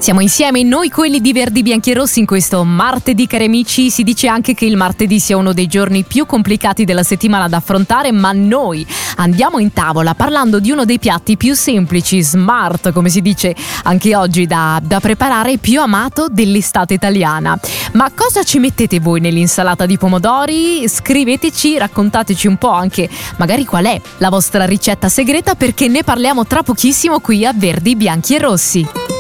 Siamo insieme noi quelli di Verdi Bianchi e Rossi in questo martedì, cari amici. Si dice anche che il martedì sia uno dei giorni più complicati della settimana da affrontare, ma noi andiamo in tavola parlando di uno dei piatti più semplici, smart, come si dice anche oggi, da preparare, più amato dell'estate italiana. Ma cosa ci mettete voi nell'insalata di pomodori? Scriveteci, raccontateci un po' anche magari qual è la vostra ricetta segreta, perché ne parliamo tra pochissimo qui a Verdi Bianchi e Rossi.